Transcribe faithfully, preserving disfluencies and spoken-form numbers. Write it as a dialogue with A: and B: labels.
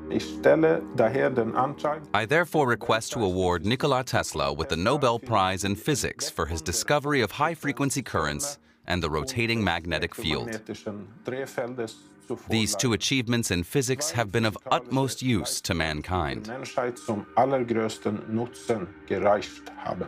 A: I therefore request to award Nikola Tesla with the Nobel Prize in Physics for his discovery of high-frequency currents and the rotating magnetic field. These two achievements in physics have been of utmost use to mankind.